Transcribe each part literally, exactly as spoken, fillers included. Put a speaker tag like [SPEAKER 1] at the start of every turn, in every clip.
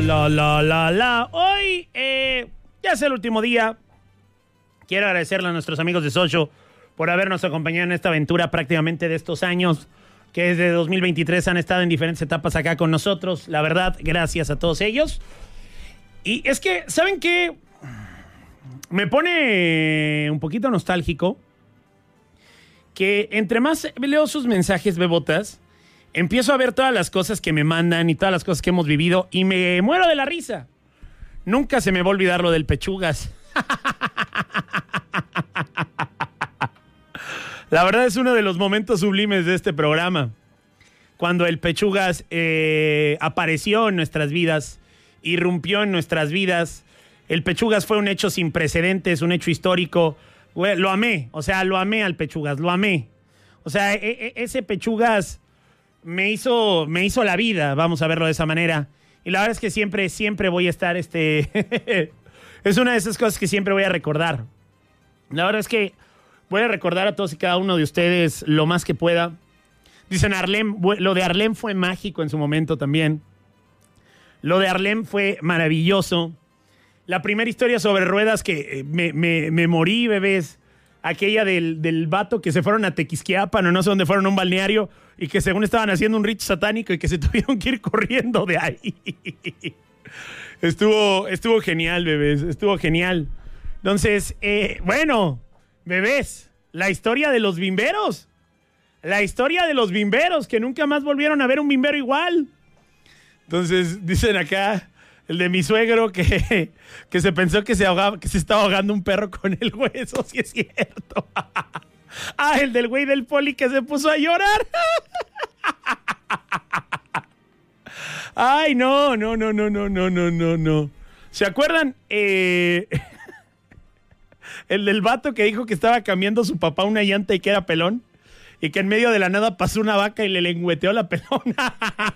[SPEAKER 1] La, la, la, la. Hoy eh, ya es el último día. Quiero agradecerle a nuestros amigos de Socho por habernos acompañado en esta aventura prácticamente de estos años, que desde dos mil veintitrés han estado en diferentes etapas acá con nosotros. La verdad, gracias a todos ellos. Y es que, ¿saben qué? Me pone un poquito nostálgico que entre más leo sus mensajes, bebotas, empiezo a ver todas las cosas que me mandan y todas las cosas que hemos vivido y me muero de la risa. Nunca se me va a olvidar lo del Pechugas. La verdad es uno de los momentos sublimes de este programa. Cuando el Pechugas eh, apareció en nuestras vidas, irrumpió en nuestras vidas. El Pechugas fue un hecho sin precedentes, un hecho histórico. Güey, lo amé, o sea, lo amé al Pechugas, lo amé. O sea, e- e- ese Pechugas me hizo, me hizo la vida, vamos a verlo de esa manera. Y la verdad es que siempre, siempre voy a estar, este... es una de esas cosas que siempre voy a recordar. La verdad es que voy a recordar a todos y cada uno de ustedes lo más que pueda. Dicen Harlem, lo de Harlem fue mágico en su momento también. Lo de Harlem fue maravilloso. La primera historia sobre ruedas que me, me, me morí, bebés. Aquella del, del vato que se fueron a Tequisquiapan o no sé dónde fueron, a un balneario, y que según estaban haciendo un rito satánico y que se tuvieron que ir corriendo de ahí. Estuvo, estuvo genial, bebés, estuvo genial. Entonces, eh, bueno, bebés, la historia de los bimberos. La historia de los bimberos, que nunca más volvieron a ver un bimbero igual. Entonces, dicen acá... El de mi suegro que, que se pensó que se ahogaba, que se estaba ahogando un perro con el hueso, sí es cierto. Ah, el del güey del poli que se puso a llorar. Ay, no, no, no, no, no, no, no, no, no. ¿Se acuerdan? Eh, el del vato que dijo que estaba cambiando su papá una llanta y que era pelón. Y que en medio de la nada pasó una vaca y le lengüeteó la pelona.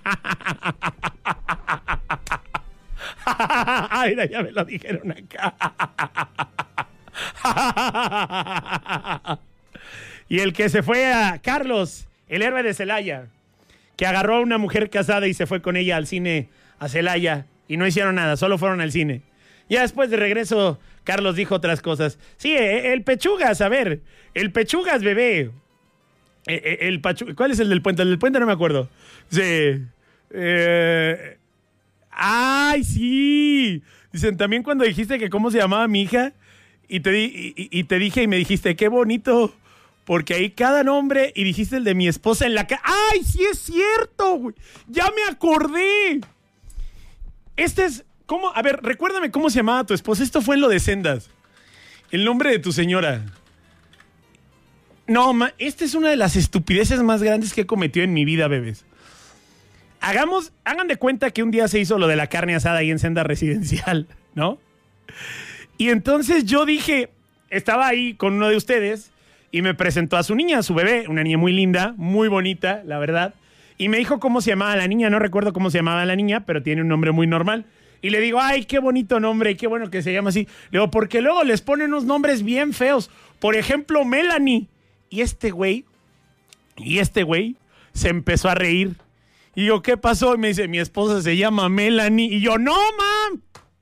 [SPEAKER 1] Ay, ya me lo dijeron acá. Y el que se fue a Carlos, el héroe de Celaya, que agarró a una mujer casada y se fue con ella al cine a Celaya y no hicieron nada, solo fueron al cine. Ya después de regreso, Carlos dijo otras cosas. Sí, el Pechugas, a ver, el Pechugas, bebé. El, el Pachu... ¿Cuál es el del puente? El del puente no me acuerdo. Sí. Eh... ¡Ay, sí! Dicen, también cuando dijiste que cómo se llamaba mi hija, y te, di, y, y te dije y me dijiste, qué bonito, porque ahí cada nombre, y dijiste el de mi esposa en la cara. ¡Ay, sí es cierto, güey! ¡Ya me acordé! Este es, ¿cómo? A ver, recuérdame cómo se llamaba tu esposa. Esto fue en lo de Sendas. El nombre de tu señora. No, ma, esta es una de las estupideces más grandes que he cometido en mi vida, bebés. Hagamos, hagan de cuenta que un día se hizo lo de la carne asada ahí en Senda Residencial, ¿no? Y entonces yo dije, estaba ahí con uno de ustedes y me presentó a su niña, a su bebé, una niña muy linda, muy bonita, la verdad. Y me dijo cómo se llamaba la niña, no recuerdo cómo se llamaba la niña, pero tiene un nombre muy normal. Y le digo, ay, qué bonito nombre, qué bueno que se llama así. Le digo, porque luego les ponen unos nombres bien feos. Por ejemplo, Melanie. Y este güey, y este güey se empezó a reír. Y yo, ¿qué pasó? Y me dice, mi esposa se llama Melanie. Y yo, no, mam.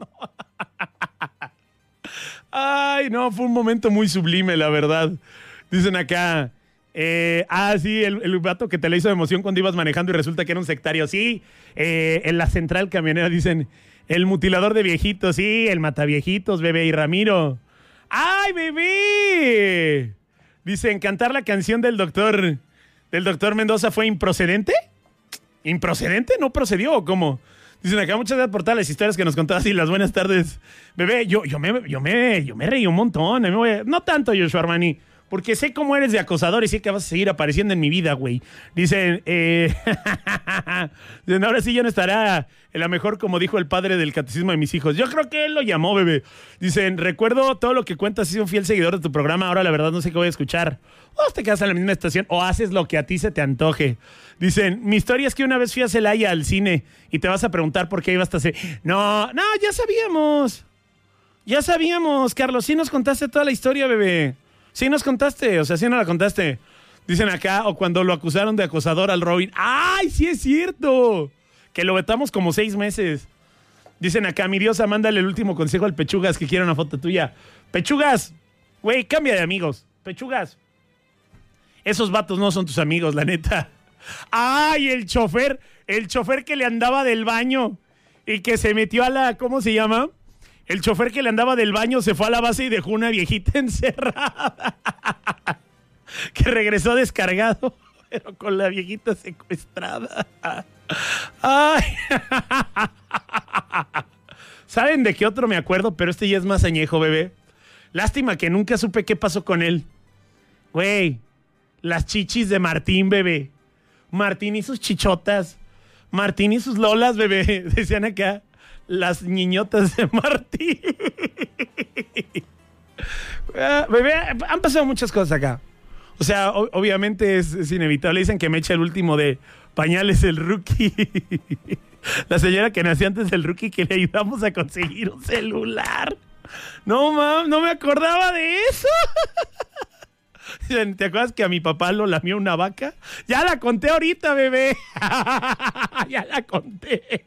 [SPEAKER 1] Ay, no, fue un momento muy sublime, la verdad. Dicen acá, eh, ah, sí, el, el vato que te le hizo de emoción cuando ibas manejando y resulta que era un sectario. Sí, eh, en la central camionera dicen, el mutilador de viejitos, sí, el mataviejitos, bebé. Y Ramiro, ¡ay, bebé! Dicen, cantar la canción del doctor, del doctor Mendoza fue improcedente. ¿Improcedente? ¿No procedió o cómo? Dicen acá, muchas gracias por todas las historias que nos contabas y las buenas tardes. Bebé, yo, yo, me, yo, me, yo me reí un montón. Me voy a... No tanto, Joshua Armani, porque sé cómo eres de acosador y sé que vas a seguir apareciendo en mi vida, güey. Dicen, eh... Dicen, ahora sí ya no estará en la mejor, como dijo el padre del catecismo de mis hijos. Yo creo que él lo llamó, bebé. Dicen, recuerdo todo lo que cuentas, soy un fiel seguidor de tu programa. Ahora la verdad no sé qué voy a escuchar. O te quedas en la misma estación o haces lo que a ti se te antoje. Dicen, mi historia es que una vez fui a Celaya al cine y te vas a preguntar por qué ibas a hacer... No, no, ya sabíamos. Ya sabíamos, Carlos. Sí nos contaste toda la historia, bebé. Sí nos contaste, o sea, sí no la contaste. Dicen acá, o cuando lo acusaron de acosador al Robin. ¡Ay, sí es cierto! Que lo vetamos como seis meses. Dicen acá, mi diosa, mándale el último consejo al Pechugas que quiere una foto tuya. Pechugas, güey, cambia de amigos. Pechugas. Esos vatos no son tus amigos, la neta. ¡Ay, el chofer! El chofer que le andaba del baño y que se metió a la... ¿Cómo se llama? El chofer que le andaba del baño se fue a la base y dejó una viejita encerrada. Que regresó descargado, pero con la viejita secuestrada. ¡Ay! ¿Saben de qué otro me acuerdo? Pero este ya es más añejo, bebé. Lástima que nunca supe qué pasó con él. Güey, las chichis de Martín, bebé. Martín y sus chichotas. Martín y sus lolas, bebé. Decían acá, las niñotas de Martín. uh, bebé, han pasado muchas cosas acá. O sea, o- obviamente es, es inevitable. Dicen que me echa el último de pañales el Rookie. La señora que nació antes del Rookie, que le ayudamos a conseguir un celular. No, mam, no me acordaba de eso. ¿Te acuerdas que a mi papá lo lamió una vaca? Ya la conté ahorita, bebé. Ya la conté.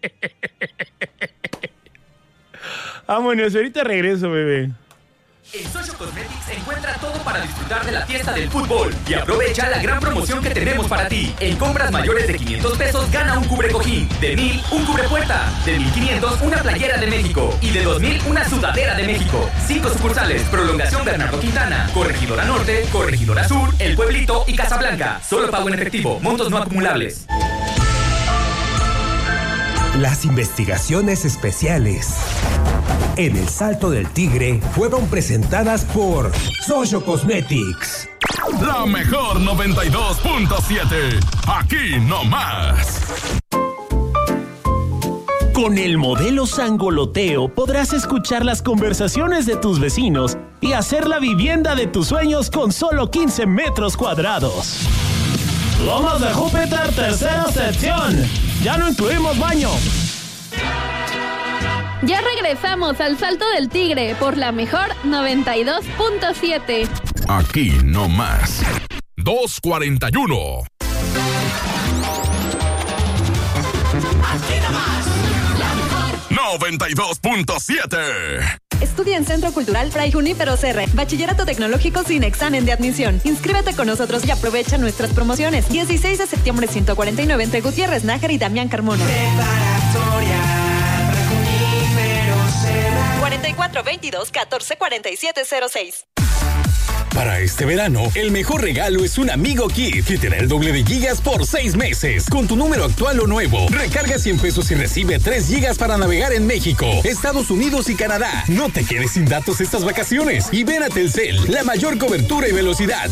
[SPEAKER 1] Vámonos, ahorita regreso, bebé.
[SPEAKER 2] En Social Cosmetics encuentra todo para disfrutar de la fiesta del fútbol y aprovecha la gran promoción que tenemos para ti. En compras mayores de quinientos pesos gana un cubrecojín, de mil un cubrepuerta, de mil quinientos una playera de México y de dos mil una sudadera de México. Cinco sucursales, Prolongación Bernardo Quintana, Corregidora Norte, Corregidora Sur, El Pueblito y Casablanca. Solo pago en efectivo, montos no acumulables.
[SPEAKER 3] Las investigaciones especiales en El Salto del Tigre fueron presentadas por Social Cosmetics.
[SPEAKER 4] La mejor noventa y dos punto siete. Aquí no más.
[SPEAKER 5] Con el modelo Sangoloteo podrás escuchar las conversaciones de tus vecinos y hacer la vivienda de tus sueños con solo quince metros cuadrados. Lomas de Júpiter, tercera sección. Ya no incluimos baño.
[SPEAKER 6] Ya regresamos al Salto del Tigre por la mejor noventa y dos punto siete.
[SPEAKER 4] Aquí no más. dos cuarenta y uno. noventa y dos punto siete.
[SPEAKER 7] Estudia en Centro Cultural Fray Junípero Serra. Bachillerato tecnológico sin examen de admisión. Inscríbete con nosotros y aprovecha nuestras promociones. dieciséis de septiembre ciento cuarenta y nueve entre Gutiérrez Nájar y Damián Carmona.
[SPEAKER 8] Preparatoria Fray Junípero Serra.
[SPEAKER 7] cuarenta y cuatro veintidós catorce cuarenta y siete cero seis.
[SPEAKER 9] Para este verano, el mejor regalo es un Amigo Kit que te da el doble de gigas por seis meses. Con tu número actual o nuevo, recarga cien pesos y recibe tres gigas para navegar en México, Estados Unidos y Canadá. No te quedes sin datos estas vacaciones y ven a Telcel, la mayor cobertura y velocidad.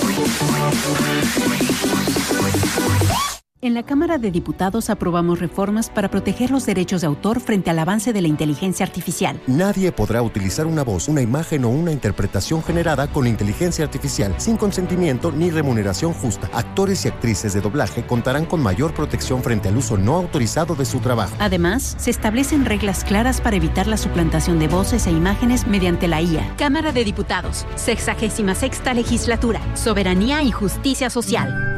[SPEAKER 10] En la Cámara de Diputados aprobamos reformas para proteger los derechos de autor frente al avance de la inteligencia artificial.
[SPEAKER 11] Nadie podrá utilizar una voz, una imagen o una interpretación generada con inteligencia artificial sin consentimiento ni remuneración justa. Actores y actrices de doblaje contarán con mayor protección frente al uso no autorizado de su trabajo.
[SPEAKER 10] Además, se establecen reglas claras para evitar la suplantación de voces e imágenes mediante la I A. Cámara de Diputados, sexagésima sexta legislatura, soberanía y justicia social.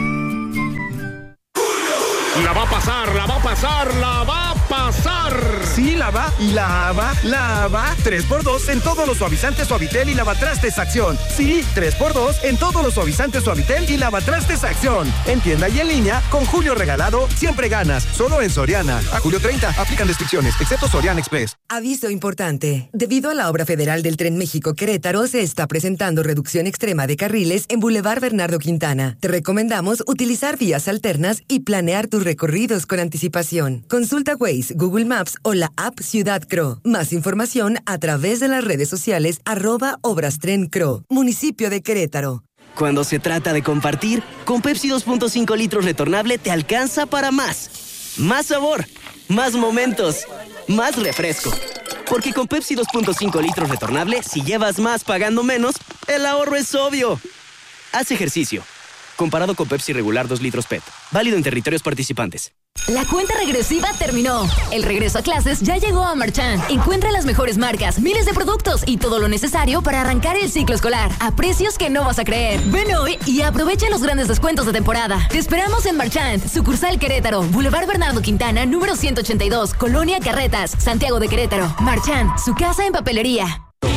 [SPEAKER 4] La va a pasar, la va a pasar, la va a pasar.
[SPEAKER 12] Sí, la va, la va, la va. tres por dos en todos los suavizantes Suavitel y lavatrastes Acción. Sí, tres por dos en todos los suavizantes Suavitel y lavatrastes Acción. En tienda y en línea, con Julio Regalado, siempre ganas. Solo en Soriana. A julio treinta, aplican restricciones, excepto Soriana Express.
[SPEAKER 13] Aviso importante. Debido a la obra federal del Tren México Querétaro, se está presentando reducción extrema de carriles en Boulevard Bernardo Quintana. Te recomendamos utilizar vías alternas y planear tus recorridos con anticipación. Consulta Waze, Google Maps o la app Ciudad Cro. Más información a través de las redes sociales arroba Obras Tren Cro, municipio de Querétaro.
[SPEAKER 14] Cuando se trata de compartir, con Pepsi dos punto cinco litros retornable te alcanza para más. Más sabor, más momentos, más refresco. Porque con Pepsi dos punto cinco litros retornable, si llevas más pagando menos, el ahorro es obvio. Haz ejercicio. Comparado con Pepsi regular dos litros P E T. Válido en territorios participantes.
[SPEAKER 15] La cuenta regresiva terminó. El regreso a clases ya llegó a Marchand. Encuentra las mejores marcas, miles de productos y todo lo necesario para arrancar el ciclo escolar a precios que no vas a creer. Ven hoy y aprovecha los grandes descuentos de temporada. Te esperamos en Marchand, sucursal Querétaro, Boulevard Bernardo Quintana, número ciento ochenta y dos, Colonia Carretas, Santiago de Querétaro. Marchand, su casa en papelería.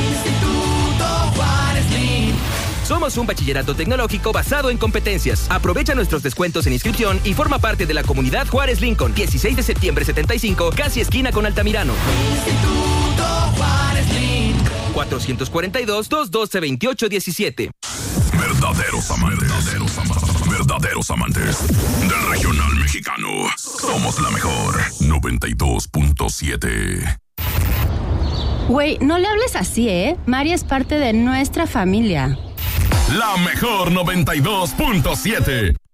[SPEAKER 2] Somos un bachillerato tecnológico basado en competencias. Aprovecha nuestros descuentos en inscripción y forma parte de la comunidad Juárez Lincoln. dieciséis de septiembre setenta y cinco, casi esquina con Altamirano. Instituto Juárez Lincoln. cuatrocientos cuarenta y dos, doscientos doce, veintiocho diecisiete.
[SPEAKER 4] Verdaderos amantes. Verdaderos amantes. Verdaderos amantes del regional mexicano. Somos la mejor. noventa y dos punto siete.
[SPEAKER 16] Güey, no le hables así, ¿eh? Mari es parte de nuestra familia.
[SPEAKER 4] La mejor noventa y dos punto siete.